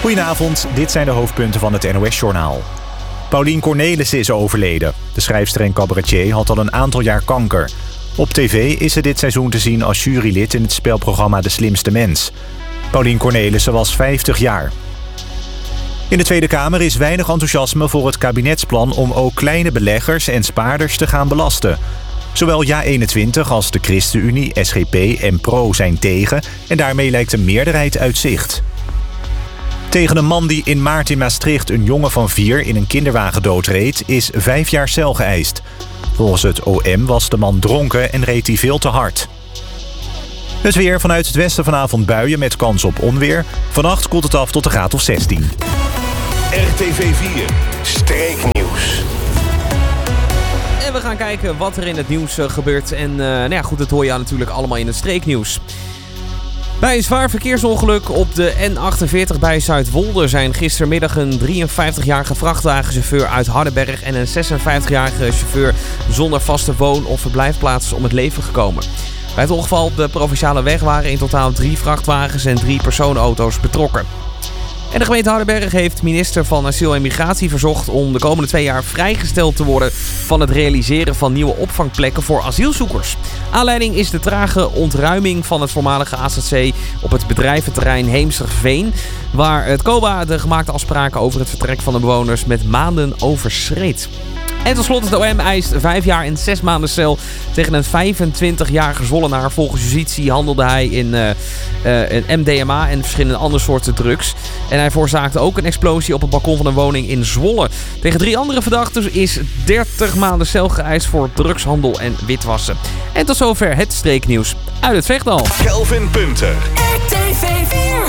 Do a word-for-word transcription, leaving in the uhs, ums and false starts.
Goedenavond, dit zijn de hoofdpunten van het N O S-journaal. Paulien Cornelissen is overleden. De schrijfster en cabaretier had al een aantal jaar kanker. Op tv is ze dit seizoen te zien als jurylid in het spelprogramma De Slimste Mens. Paulien Cornelissen was vijftig jaar. In de Tweede Kamer is weinig enthousiasme voor het kabinetsplan om ook kleine beleggers en spaarders te gaan belasten. Zowel Ja eenentwintig als de ChristenUnie, S G P en Pro zijn tegen en daarmee lijkt een meerderheid uit zicht. Tegen een man die in maart in Maastricht een jongen van vier in een kinderwagen doodreed is vijf jaar cel geëist. Volgens het O M was de man dronken en reed hij veel te hard. Het weer: vanuit het westen vanavond buien met kans op onweer. Vannacht koelt het af tot een graad of zestien. R T V vier, streeknieuws. En we gaan kijken wat er in het nieuws gebeurt. En uh, nou ja, goed, dat hoor je natuurlijk allemaal in het streeknieuws. Bij een zwaar verkeersongeluk op de N achtenveertig bij Zuidwolde zijn gistermiddag een drieënvijftigjarige vrachtwagenchauffeur uit Hardenberg en een zesenvijftigjarige chauffeur zonder vaste woon- of verblijfplaats om het leven gekomen. Bij het ongeval op de provinciale weg waren in totaal drie vrachtwagens en drie personenauto's betrokken. En de gemeente Hardenberg heeft minister van Asiel en Migratie verzocht om de komende twee jaar vrijgesteld te worden van het realiseren van nieuwe opvangplekken voor asielzoekers. Aanleiding is de trage ontruiming van het voormalige A Z C op het bedrijventerrein Heemsterveen, waar het C O B A de gemaakte afspraken over het vertrek van de bewoners met maanden overschreed. En tot slot, het O M eist vijf jaar en zes maanden cel tegen een vijfentwintigjarige Zwollenaar. Volgens justitie handelde hij in uh, uh, een M D M A en verschillende andere soorten drugs. En hij veroorzaakte ook een explosie op het balkon van een woning in Zwolle. Tegen drie andere verdachten is dertig maanden cel geëist voor drugshandel en witwassen. En tot zover het streeknieuws uit het Vechtdal. Kelvin Punter. R T V vier.